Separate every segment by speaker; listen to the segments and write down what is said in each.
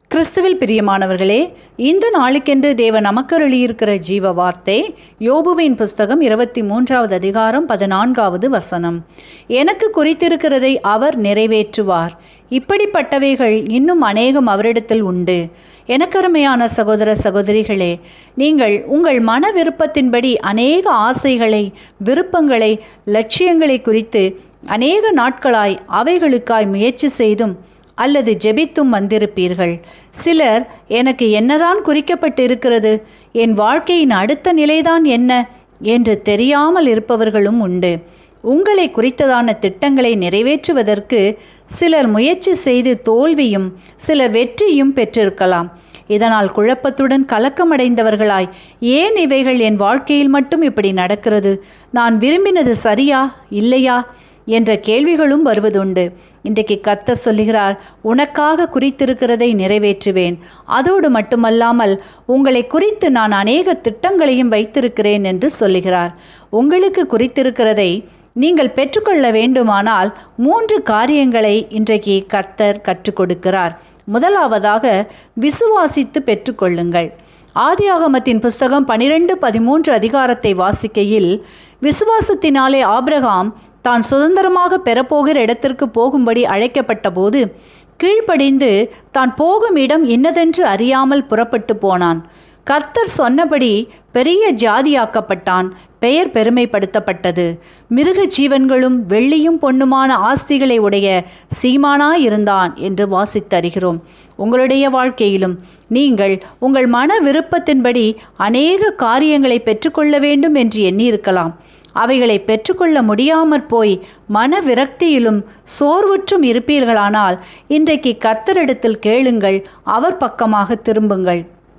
Speaker 1: கிறிஸ்துவில் பிரியமானவர்களே, இந்த நாளுக்கென்று தேவன் நமக்கருளியிருக்கிற ஜீவ வார்த்தை யோபுவின் புஸ்தகம் 23வது அதிகாரம் 14வது வசனம். எனக்கு குறித்திருக்கிறதை அவர் நிறைவேற்றுவார். இப்படிப்பட்டவைகள் இன்னும் அநேகம் அவரிடத்தில் உண்டு. எனக்கருமையான சகோதர சகோதரிகளே, நீங்கள் உங்கள் மன விருப்பத்தின்படி அநேக ஆசைகளை, விருப்பங்களை, லட்சியங்களை குறித்து அநேக நாட்களாய் அவைகளுக்காய் முயற்சி செய்தும் அல்லது ஜெபித்தும் வந்திருப்பீர்கள். சிலர், எனக்கு என்னதான் குறிக்கப்பட்டு இருக்கிறது, என் வாழ்க்கையின் அடுத்த நிலைதான் என்ன என்று தெரியாமல் இருப்பவர்களும் உண்டு. உங்களை குறித்ததான திட்டங்களை நிறைவேற்றுவதற்கு சிலர் முயற்சி செய்து தோல்வியும் சிலர் வெற்றியும் பெற்றிருக்கலாம். இதனால் குழப்பத்துடன் கலக்கமடைந்தவர்களாய், ஏன் இவைகள் என் வாழ்க்கையில் மட்டும் இப்படி நடக்கிறது, நான் விரும்பினது சரியா இல்லையா என்ற கேள்விகளும் வருவதுண்டு. இன்றைக்கு கர்த்தர் சொல்லுகிறார், உனக்காக குறித்திருக்கிறதை நிறைவேற்றுவேன். அதோடு மட்டுமல்லாமல் உங்களை குறித்து நான் அநேக திட்டங்களையும் வைத்திருக்கிறேன் என்று சொல்லுகிறார். உங்களுக்கு குறித்திருக்கிறதை நீங்கள் பெற்றுக்கொள்ள வேண்டுமானால் 3 காரியங்களை இன்றைக்கு கர்த்தர் கற்றுக் கொடுக்கிறார். முதலாவதாக, விசுவாசித்து பெற்றுக்கொள்ளுங்கள். ஆதியாகமத்தின் புஸ்தகம் 12-13 அதிகாரத்தை வாசிக்கையில், விசுவாசத்தினாலே ஆபிரகாம் தான் சுதந்திரமாக பெறப்போகிற இடத்திற்கு போகும்படி அழைக்கப்பட்ட போது கீழ்ப்படிந்து தான் போகும் இடம் இன்னதென்று அறியாமல் புறப்பட்டு போனான். கர்த்தர் சொன்னபடி பெரிய ஜாதியாக்கப்பட்டான். பெயர் பெருமைப்படுத்தப்பட்டது. மிருக ஜீவன்களும் வெள்ளியும் பொன்னுமான ஆஸ்திகளை உடைய சீமானாயிருந்தான் என்று வாசித்தறிகிறோம். உங்களுடைய வாழ்க்கையிலும் நீங்கள் உங்கள் மன விருப்பத்தின்படி அநேக காரியங்களை பெற்றுக்கொள்ள வேண்டும் என்று எண்ணியிருக்கலாம். அவைகளை பெற்றுக்கொள்ள முடியாமற் போய் மன விரக்தியிலும் சோர்வுற்றும் இருப்பீர்களானால், இன்றைக்கு கர்த்தரிடத்தில் கேளுங்கள், அவர் பக்கமாக திரும்புங்கள்.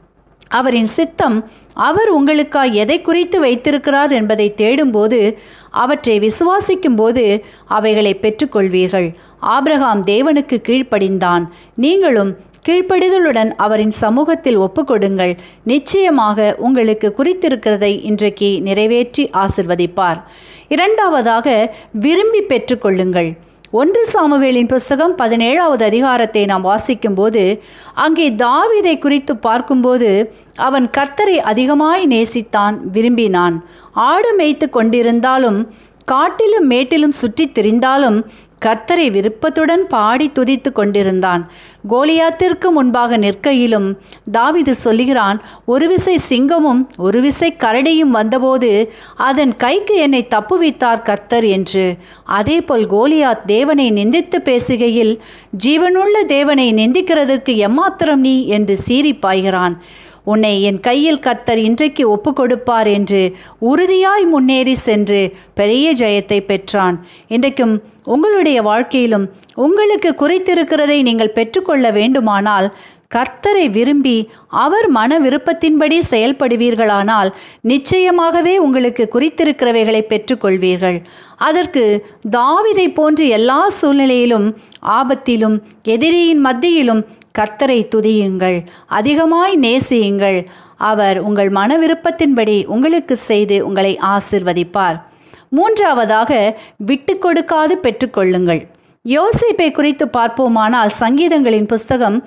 Speaker 1: அவரின் சித்தம், அவர் உங்களுக்காய் எதை குறித்து வைத்திருக்கிறார் என்பதை தேடும்போது, அவற்றை விசுவாசிக்கும் போது அவைகளை பெற்றுக்கொள்வீர்கள். ஆபிரகாம் தேவனுக்கு கீழ்ப்படிந்தான். நீங்களும் கீழ்ப்படிதலுடன் அவரின் சமூகத்தில் ஒப்புக்கொடுங்கள். நிச்சயமாக உங்களுக்கு குறித்திருக்கிறதை இன்றைக்கு நிறைவேற்றி ஆசிர்வதிப்பார். இரண்டாவதாக, விரும்பி பெற்றுக்கொள்ளுங்கள். 1 சாமுவேலின் புஸ்தகம் 17வது அதிகாரத்தை நாம் வாசிக்கும்போது, அங்கே தாவீதை குறித்து பார்க்கும்போது, அவன் கர்த்தரை அதிகமாய் நேசித்தான், விரும்பினான். ஆடு மேய்த்து கொண்டிருந்தாலும் காட்டிலும் மேட்டிலும் சுற்றி திரிந்தாலும் கர்த்தரை விருப்பத்துடன் பாடி துதித்து கொண்டிருந்தான். கோலியாத்திற்கு முன்பாக நிற்கையிலும் தாவீது சொல்லுகிறான், ஒரு விசை சிங்கமும் ஒரு விசை கரடியும் வந்தபோது அதன் கைக்கு என்னை தப்புவித்தார் கர்த்தர் என்று. அதேபோல் கோலியாத் தேவனை நிந்தித்து பேசுகையில், ஜீவனுள்ள தேவனை நிந்திக்கிறதற்கு எம்மாத்திரம் நீ என்று சீறி பாய்கிறான். உன்னை என் கையில் கர்த்தர் இன்றைக்கு ஒப்பு கொடுப்பார் என்று உறுதியாய் முன்னேறி சென்று பெரிய ஜெயத்தை பெற்றான். இன்றைக்கும் உங்களுடைய வாழ்க்கையிலும் உங்களுக்கு குறித்திருக்கிறதை நீங்கள் பெற்றுக்கொள்ள வேண்டுமானால், கர்த்தரை விரும்பி அவர் மன விருப்பத்தின்படி செயல்படுவீர்களானால், நிச்சயமாகவே உங்களுக்கு குறித்திருக்கிறவைகளை பெற்றுக்கொள்வீர்கள். அதற்கு தாவீதை போன்று எல்லா சூழ்நிலையிலும், ஆபத்திலும், எதிரியின் மத்தியிலும் கர்த்தரை துதியுங்கள், அதிகமாய் நேசியுங்கள். அவர் உங்கள் மன விருப்பத்தின்படி உங்களுக்கு செய்து உங்களை ஆசிர்வதிப்பார். மூன்றாவதாக, விட்டு கொடுக்காது பெற்றுக்கொள்ளுங்கள். யோசேப்பை குறித்து பார்ப்போமானால், சங்கீதங்களின் புஸ்தகம்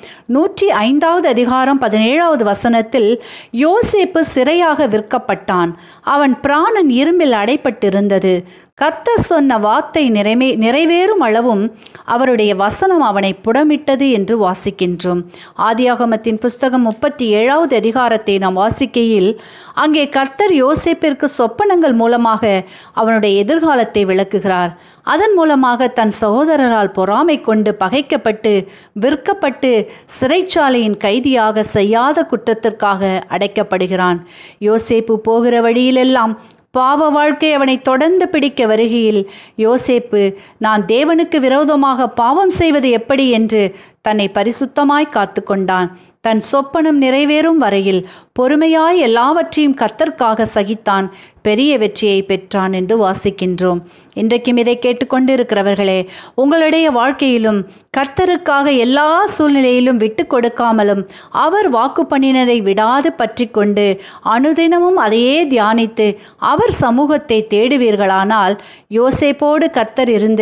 Speaker 1: 105வது அதிகாரம் 17வது வசனத்தில், யோசேப்பு சிறையாக விற்கப்பட்டான். அவன் பிராணன் இரும்பில் அடைப்பட்டிருந்தது. கர்த்தர் சொன்ன வார்த்தை நிறைவேறும் அளவும் அவருடைய வசனம் அவனை புடமிட்டது என்று வாசிக்கின்றோம். ஆதியாகமத்தின் புஸ்தகம் 37வது அதிகாரத்தை நாம் வாசிக்கையில், அங்கே கர்த்தர் யோசேப்பிற்கு சொப்பனங்கள் மூலமாக அவனுடைய எதிர்காலத்தை விளக்குகிறார். அதன் மூலமாக தன் சகோதரரால் பொறாமை கொண்டு பகைக்கப்பட்டு விற்கப்பட்டு சிறைச்சாலையின் கைதியாக செய்யாத குற்றத்திற்காக அடைக்கப்படுகிறான். யோசேப்பு போகிற வழியிலெல்லாம் பாவ வாழ்க்கை அவனை தொடர்ந்து பிடிக்க வருகையில், யோசேப்பு நான் தேவனுக்கு விரோதமாக பாவம் செய்வது எப்படி என்று தன்னை பரிசுத்தமாய் காத்து கொண்டான். தன் சொப்பனம் நிறைவேறும் வரையில் பொறுமையாய் எல்லாவற்றையும் கர்த்தருக்காக சகித்தான். பெரிய வெற்றியை பெற்றான் என்று வாசிக்கின்றோம். இன்றைக்கும் இதை கேட்டுக்கொண்டிருக்கிறவர்களே, உங்களுடைய வாழ்க்கையிலும் கர்த்தருக்காக எல்லா சூழ்நிலையிலும் விட்டு கொடுக்காமலும் அவர் வாக்கு பண்ணினதை விடாது பற்றி கொண்டு அனுதினமும் அதையே தியானித்து அவர் சமூகத்தை தேடுவீர்களானால், யோசேப்போடு கர்த்தர் இருந்து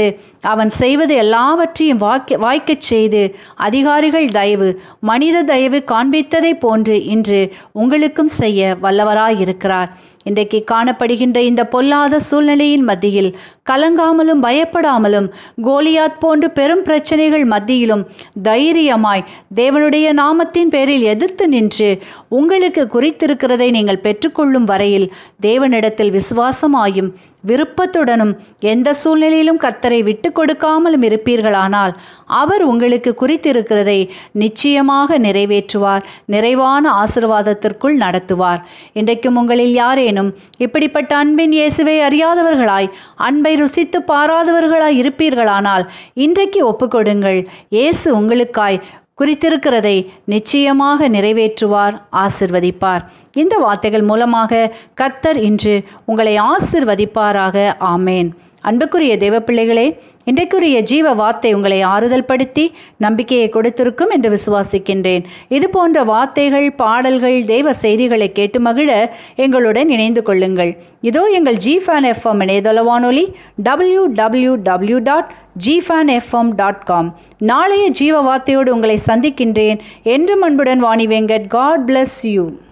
Speaker 1: அவன் செய்வது எல்லாவற்றையும் வாய்க்கச் செய்து அதிகாரிகள் தயவு மனித தயவு காண்பித்ததை போன்று இன்று உங்களுக்கும் செய்ய வல்லவராயிருக்கிறார். இன்றைக்கு காணப்படுகின்ற இந்த பொல்லாத சூழ்நிலையின் மத்தியில் கலங்காமலும் பயப்படாமலும் கோலியாத் போன்று பெரும் பிரச்சனைகள் மத்தியிலும் தைரியமாய் தேவனுடைய நாமத்தின் பேரில் எதிர்த்து நின்று உங்களுக்கு குறித்திருக்கிறதை நீங்கள் பெற்றுக்கொள்ளும் வரையில் தேவனிடத்தில் விசுவாசமாயும் விருப்பத்துடனும் எந்த சூழ்நிலையிலும் கர்த்தரை விட்டு கொடுக்காமலும் இருப்பீர்களானால் அவர் உங்களுக்கு குறித்திருக்கிறதை நிச்சயமாக நிறைவேற்றுவார், நிறைவான ஆசீர்வாதத்திற்குள் நடத்துவார். இன்றைக்கும் உங்களில் யாரேனும் இப்படிப்பட்ட அன்பின் இயேசுவை அறியாதவர்களாய் அன்பை ருசித்து பாராதவர்களாய் இருப்பீர்களானால் இன்றைக்கு ஒப்புக்கொடுங்கள். இயேசு உங்களுக்காய் குறித்திருக்கிறதை நிச்சயமாக நிறைவேற்றுவார், ஆசிர்வதிப்பார். இந்த வார்த்தைகள் மூலமாக கர்த்தர் இன்று உங்களை ஆசிர்வதிப்பாராக. ஆமேன். அன்புக்குரிய தேவ பிள்ளைகளே, இன்றைக்குரிய ஜீவ வார்த்தை உங்களை ஆறுதல் படுத்தி நம்பிக்கையை கொடுத்திருக்கும் என்று விசுவாசிக்கின்றேன். இது போன்ற வார்த்தைகள், பாடல்கள், தேவ செய்திகளை கேட்டு மகிழ எங்களுடன் இணைந்து கொள்ளுங்கள். இதோ எங்கள் ஜிஃபேன் எஃப்எம் இணையதள வானொலி www.gfanfm.com. நாளைய ஜீவ வார்த்தையோடு உங்களை சந்திக்கின்றேன். என்றும் அன்புடன் Vani Venkat. God bless you.